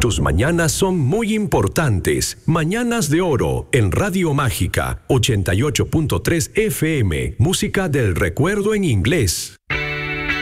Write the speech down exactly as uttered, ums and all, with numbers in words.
Tus mañanas son muy importantes. Mañanas de Oro en Radio Mágica ochenta y ocho punto tres F M. Música del recuerdo en inglés.